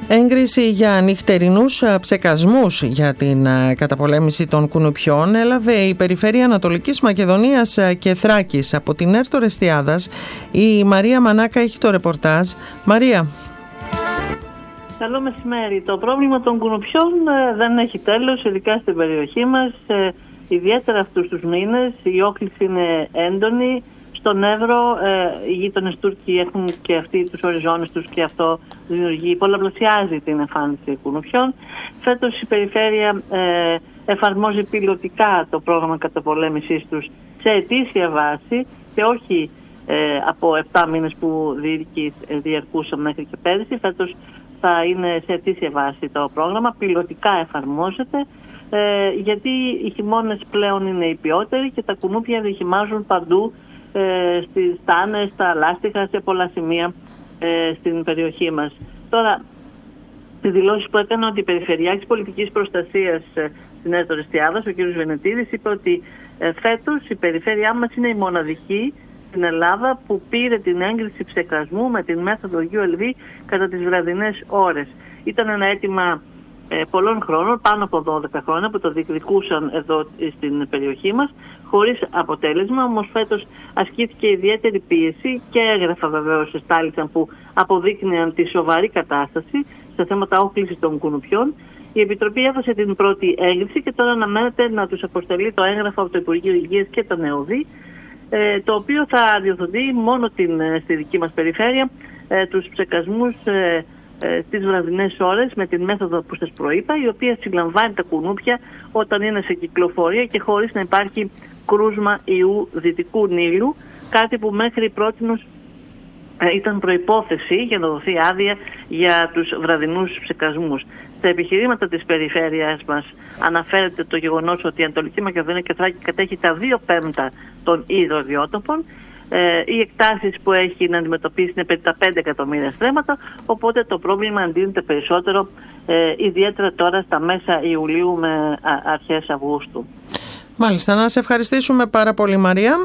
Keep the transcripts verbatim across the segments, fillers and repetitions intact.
Έγκριση για νυχτερινούς ψεκασμούς για την καταπολέμηση των κουνουπιών έλαβε η Περιφέρεια Ανατολικής Μακεδονίας και Θράκης. Από την ΕΡΤ Ορεστιάδας η Μαρία Μανάκα έχει το ρεπορτάζ. Μαρία. Καλό μεσημέρι. Το πρόβλημα των κουνουπιών ε, δεν έχει τέλος, ειδικά στην περιοχή μας. Ε, ιδιαίτερα αυτούς τους μήνες η όκληση είναι έντονη. Στον Εύρο ε, οι γείτονες Τούρκοι έχουν και αυτοί τους οριζόνες τους και αυτό δημιουργεί, πολλαπλασιάζει την εμφάνιση κουνουπιών. Φέτος η περιφέρεια ε, εφαρμόζει πιλωτικά το πρόγραμμα καταπολέμησής τους σε ετήσια βάση και όχι ε, από επτά μήνες που διαρκούσαν μέχρι και πέρυσι. Φέτος θα είναι σε ετήσια βάση το πρόγραμμα, πιλωτικά εφαρμόζεται, ε, γιατί οι χειμώνες πλέον είναι οι ποιότεροι και τα κουνούπια διχυμάζουν παντού, ε, στις τάνες, στα λάστιχα, σε πολλά σημεία ε, στην περιοχή μας. Τώρα, τη δηλώση που έκανε ότι η Περιφερειάρχης Πολιτικής Προστασίας ε, στην ΕΡΤ Ορεστιάδας, ο κ. Βενετίδης, είπε ότι ε, φέτος η περιφέρειά μας είναι η μοναδική στην Ελλάδα που πήρε την έγκριση ψεκασμού με την μέθοδο γιου ελ βι κατά τις βραδινές ώρες. Ήταν ένα αίτημα ε, πολλών χρόνων, πάνω από δώδεκα χρόνια, που το διεκδικούσαν εδώ στην περιοχή μας, χωρίς αποτέλεσμα. Όμως φέτος ασκήθηκε ιδιαίτερη πίεση και έγγραφα βεβαίως εστάλησαν που αποδείκνυαν τη σοβαρή κατάσταση σε θέματα όχλησης των κουνουπιών. Η Επιτροπή έδωσε την πρώτη έγκριση και τώρα αναμένεται να τους αποστελεί το έγγραφο από το Υπουργείο Υγείας και τον ΕΟΔΗ, το οποίο θα διορθωθεί μόνο την, στη δική μας περιφέρεια ε, τους ψεκασμούς ε, ε, στις βραδινές ώρες με την μέθοδο που σας προείπα, η οποία συλλαμβάνει τα κουνούπια όταν είναι σε κυκλοφορία και χωρίς να υπάρχει κρούσμα ιού δυτικού Νείλου, κάτι που μέχρι πρότινος ε, ήταν προϋπόθεση για να δοθεί άδεια για τους βραδινούς ψεκασμούς. Στα επιχειρήματα της περιφέρειας μας αναφέρεται το γεγονός ότι η Ανατολική Μακεδονία και Θράκη κατέχει τα δύο πέμπτα των υδροδιότοπων. Ε, οι εκτάσεις που έχει να αντιμετωπίσει είναι πενήντα πέντε εκατομμύρια στρέμματα, οπότε το πρόβλημα αντίνεται περισσότερο, ε, ιδιαίτερα τώρα στα μέσα Ιουλίου με α, αρχές Αυγούστου. Μάλιστα, να σε ευχαριστήσουμε πάρα πολύ, Μαρία.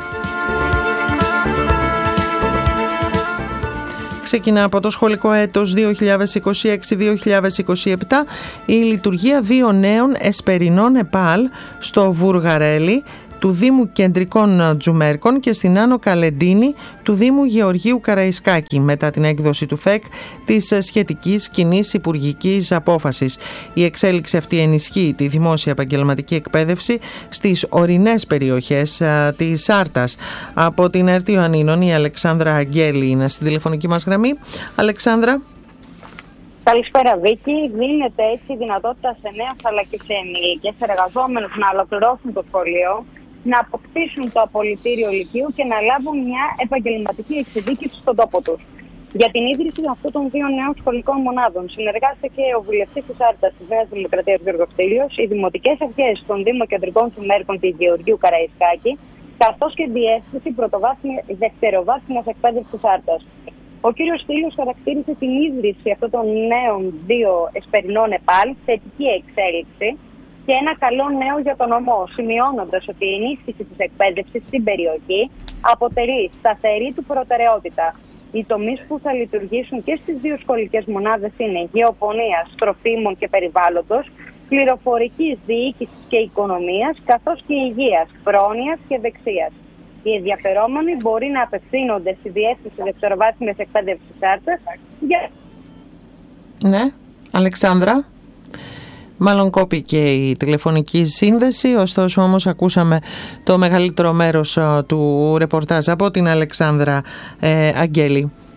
Ξεκινά από το σχολικό έτος δύο χιλιάδες είκοσι έξι δύο χιλιάδες είκοσι επτά η λειτουργία δύο νέων εσπερινών ΕΠΑΛ στο Βουργαρέλι του Δήμου Κεντρικών Τζουμέρκων και στην Άνω Καλεντίνη του Δήμου Γεωργίου Καραϊσκάκη μετά την έκδοση του ΦΕΚ της σχετικής κοινής υπουργικής απόφασης. Η εξέλιξη αυτή ενισχύει τη δημόσια επαγγελματική εκπαίδευση στις ορεινές περιοχές α, της Άρτας. Από την ΕΡΤ Ιωαννίνων η Αλεξάνδρα Αγγέλη είναι στην τηλεφωνική μας γραμμή. Αλεξάνδρα. Καλησπέρα, Βίκη. Δίνεται έτσι δυνατότητα σε νέους αλλά και σε ενήλικες εργαζόμενους να ολοκληρώσουν το σχολείο, να αποκτήσουν το απολυτήριο λυκείου και να λάβουν μια επαγγελματική εξειδίκευση στον τόπο τους. Για την ίδρυση αυτών των δύο νέων σχολικών μονάδων συνεργάστηκε ο βουλευτής της Άρτας της Νέας Δημοκρατίας Γιώργος Τήλιος, οι δημοτικές αρχές των Δήμων Κεντρικών Τζουμέρκων της Γεωργίου Καραϊσκάκη, καθώς και διεύθυνση δευτεροβάθμιας εκπαίδευσης της Άρτας. Ο κύριος Τήλιος χαρακτήρισε την ίδρυση αυτών των νέων δύο εσπερινών ΕΠΑΛ θετική εξέλιξη και ένα καλό νέο για τον νομό, σημειώνοντας ότι η ενίσχυση της εκπαίδευσης στην περιοχή αποτελεί σταθερή του προτεραιότητα. Οι τομείς που θα λειτουργήσουν και στις δύο σχολικές μονάδες είναι γεωπονίας, τροφίμων και περιβάλλοντος, πληροφορικής διοίκησης και οικονομίας, καθώς και υγείας, πρόνοιας και δεξίας. Οι ενδιαφερόμενοι μπορεί να απευθύνονται στη Διεύθυνση Δευτεροβάθμιας Εκπαίδευσης Άρτας για... Ναι, Αλεξάνδρα. Μάλλον κόπηκε η τηλεφωνική σύνδεση, ωστόσο όμως ακούσαμε το μεγαλύτερο μέρος του ρεπορτάζ από την Αλεξάνδρα ε, Αγγέλη.